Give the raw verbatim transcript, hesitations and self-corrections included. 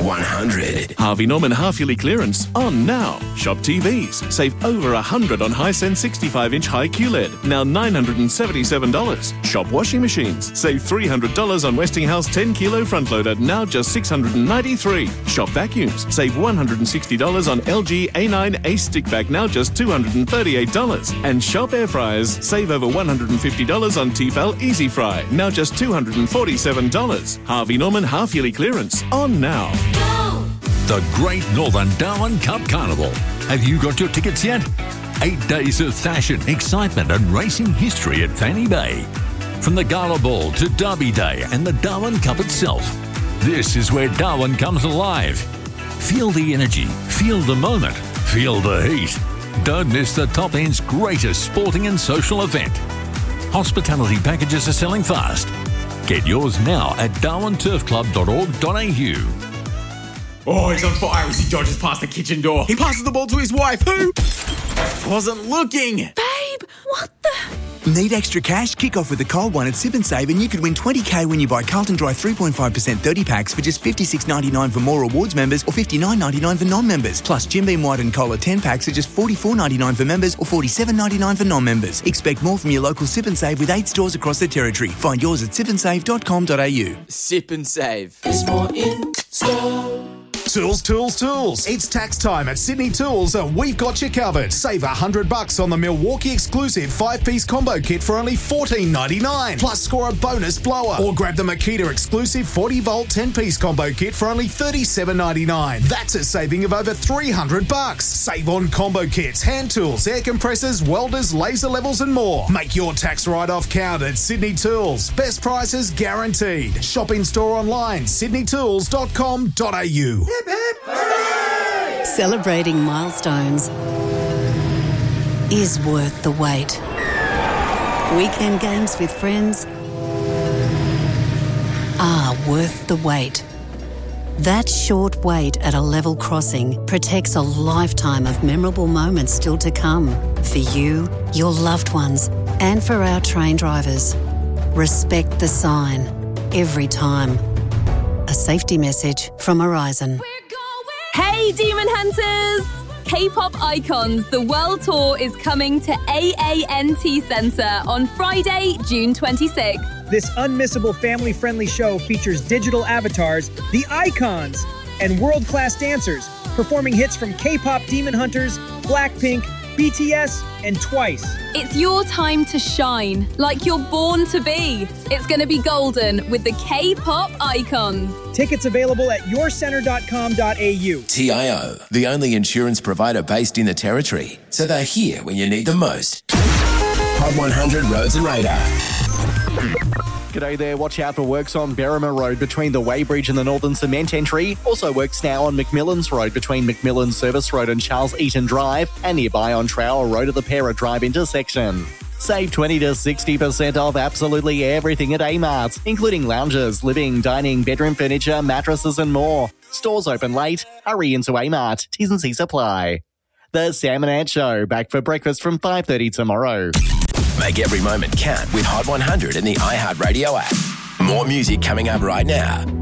one hundred. Harvey Norman half-yearly clearance on now. Shop T Vs. Save over one hundred on Hisense sixty-five inch high Q L E D. Now nine hundred seventy-seven dollars. Shop washing machines. Save three hundred dollars on Westinghouse ten kilo front loader. Now just six hundred ninety-three dollars. Shop vacuums. Save one hundred sixty dollars on L G A nine Ace Stick Vac. Now just two hundred thirty-eight dollars. And shop air fryers. Save over one hundred fifty dollars on Tefal Easy Fry. Now just two hundred forty-seven dollars. Harvey Norman half-yearly clearance on now. The Great Northern Darwin Cup Carnival. Have you got your tickets yet? Eight days of fashion, excitement and racing history at Fanny Bay. From the Gala Ball to Derby Day and the Darwin Cup itself. This is where Darwin comes alive. Feel the energy, feel the moment, feel the heat. Don't miss the top end's greatest sporting and social event. Hospitality packages are selling fast. Get yours now at darwin turf club dot org dot a u. Oh, he's on fire as he dodges past the kitchen door. He passes the ball to his wife, who wasn't looking. Babe, what the... Need extra cash? Kick off with a cold one at Sip and Save and you could win twenty K when you buy Carlton Dry three point five percent thirty packs for just fifty-six ninety-nine for more rewards members or fifty-nine ninety-nine for non-members. Plus Jim Beam White and Cola ten packs are just forty-four ninety-nine for members or forty-seven ninety-nine for non-members. Expect more from your local Sip and Save with eight stores across the territory. Find yours at sip and save dot com dot a u. Sip and Save. There's more in store. Tools, tools, tools. It's tax time at Sydney Tools and we've got you covered. Save one hundred bucks on the Milwaukee exclusive five-piece combo kit for only fourteen ninety-nine. Plus score a bonus blower. Or grab the Makita exclusive forty volt ten-piece combo kit for only thirty-seven ninety-nine. That's a saving of over three hundred bucks. Save on combo kits, hand tools, air compressors, welders, laser levels and more. Make your tax write-off count at Sydney Tools. Best prices guaranteed. Shop in store online, sydney tools dot com dot a u. Celebrating milestones is worth the wait. Weekend games with friends are worth the wait. That short wait at a level crossing protects a lifetime of memorable moments still to come for you, your loved ones, and for our train drivers. Respect the sign every time. A safety message from Horizon. Hey, Demon Hunters! K-pop Icons, the World Tour is coming to A A N T Centre on Friday, June twenty-sixth. This unmissable family-friendly show features digital avatars, the Icons, and world-class dancers performing hits from K-pop Demon Hunters, Blackpink, B T S, and Twice. It's your time to shine, like you're born to be. It's going to be golden with the K-pop Icons. Tickets available at your centre dot com dot a u. T I O, the only insurance provider based in the Territory, so they're here when you need them most. Hot one hundred Roads and Radar. G'day there, watch out for works on Berrima Road between the Weybridge and the Northern Cement Entry. Also works now on McMillan's Road between McMillan Service Road and Charles Eaton Drive, and nearby on Trowell Road at the Pera Drive intersection. Save twenty to sixty percent off absolutely everything at A-Mart, including lounges, living, dining, bedroom furniture, mattresses and more. Stores open late. Hurry into A-Mart. T's and C's apply. The Sam and Ant Show, back for breakfast from five thirty tomorrow. Make every moment count with Hot one hundred in the iHeartRadio app. More music coming up right now.